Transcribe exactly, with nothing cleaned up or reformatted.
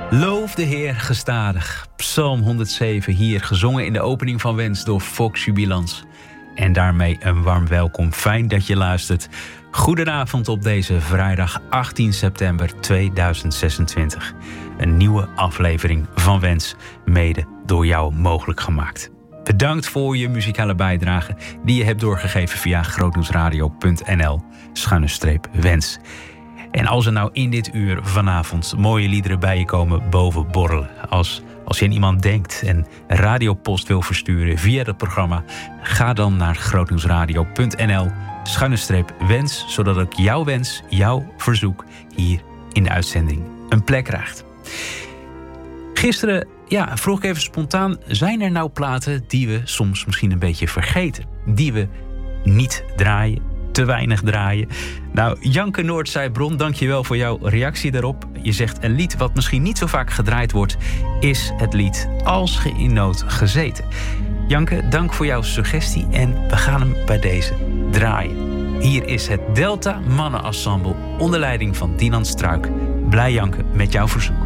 Loof de Heer gestadig. Psalm honderdzeven, hier gezongen in de opening van Wens door Fox Jubilans. En daarmee een warm welkom. Fijn dat je luistert. Goedenavond op deze vrijdag achttien september tweeduizend zesentwintig. Een nieuwe aflevering van Wens, mede door jou mogelijk gemaakt. Bedankt voor je muzikale bijdrage die je hebt doorgegeven via grootnieuwsradio punt n l schuine streep wens. En als er nou in dit uur vanavond mooie liederen bij je komen boven borrelen, Als, als je aan iemand denkt en radiopost wil versturen via het programma, ga dan naar grootnieuwsradio punt n l schuine streep wens, zodat ook jouw wens, jouw verzoek hier in de uitzending een plek krijgt. Gisteren ja, vroeg ik even spontaan, zijn er nou platen die we soms misschien een beetje vergeten? Die we niet draaien, te weinig draaien? Nou, Janke Noordzijbron, dank je wel voor jouw reactie daarop. Je zegt, een lied wat misschien niet zo vaak gedraaid wordt, is het lied Als ge in nood gezeten. Janke, dank voor jouw suggestie en we gaan hem bij deze draaien. Hier is het Delta Mannenensemble onder leiding van Dinan Struik. Blij Janke met jouw verzoek.